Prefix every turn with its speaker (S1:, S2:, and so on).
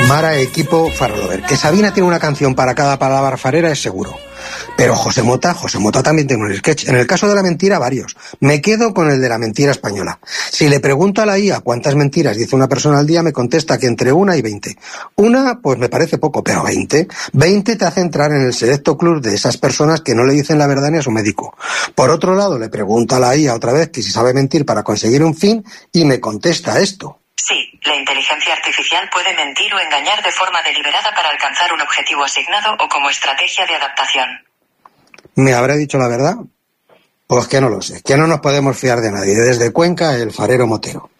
S1: Mara, equipo Farlover. Que Sabina tiene una canción para cada palabra farera es seguro. Pero José Mota también tiene un sketch. En el caso de la mentira, varios. Me quedo con el de la mentira española. Si le pregunto a la IA cuántas mentiras dice una persona al día, me contesta que entre 1 y 20. Una, pues me parece poco, pero 20. 20 te hace entrar en el selecto club de esas personas que no le dicen la verdad ni a su médico. Por otro lado, le pregunto a la IA otra vez que si sabe mentir para conseguir un fin y me contesta esto.
S2: Sí, la inteligencia artificial puede mentir o engañar de forma deliberada para alcanzar un objetivo asignado o como estrategia de adaptación.
S1: ¿Me habrá dicho la verdad? Pues que no lo sé, que no nos podemos fiar de nadie. Desde Cuenca, el farero Motero.